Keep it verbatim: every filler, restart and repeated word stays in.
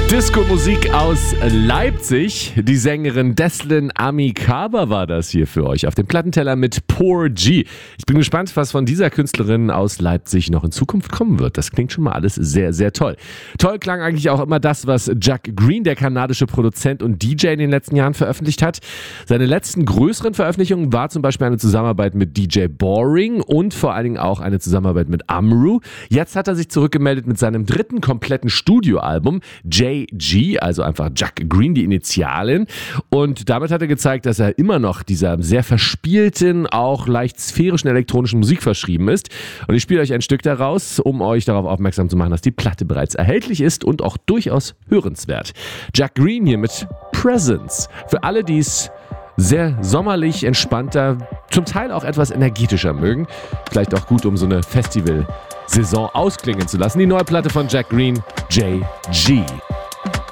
Disco-Musik aus Leipzig. Die Sängerin Deslin Amicaba war das hier für euch auf dem Plattenteller mit Poor G. Ich bin gespannt, was von dieser Künstlerin aus Leipzig noch in Zukunft kommen wird. Das klingt schon mal alles sehr, sehr toll. Toll klang eigentlich auch immer das, was Jack Green, der kanadische Produzent und D J, in den letzten Jahren veröffentlicht hat. Seine letzten größeren Veröffentlichungen war zum Beispiel eine Zusammenarbeit mit D J Boring und vor allen Dingen auch eine Zusammenarbeit mit Amru. Jetzt hat er sich zurückgemeldet mit seinem dritten kompletten Studioalbum, J G, also einfach Jack Green, die Initialen. Und damit hat er gezeigt, dass er immer noch dieser sehr verspielten, auch leicht sphärischen elektronischen Musik verschrieben ist. Und ich spiele euch ein Stück daraus, um euch darauf aufmerksam zu machen, dass die Platte bereits erhältlich ist und auch durchaus hörenswert. Jack Green hier mit Presence. Für alle, die es sehr sommerlich, entspannter, zum Teil auch etwas energetischer mögen. Vielleicht auch gut, um so eine Festival-Saison ausklingen zu lassen. Die neue Platte von Jack Green, J G.